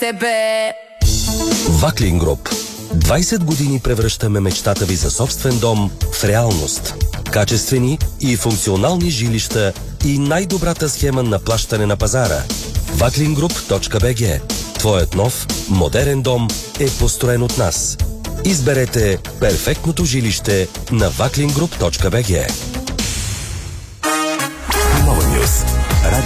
тебе. Ваклин Груп. 20 години превръщаме мечтата ви за собствен дом в реалност. Качествени и функционални жилища и най-добрата схема на плащане на пазара. Vaklingroup.bg. Твоят нов, модерен дом е построен от нас. Изберете перфектното жилище на Vaklingroup.bg. Нова Нюс.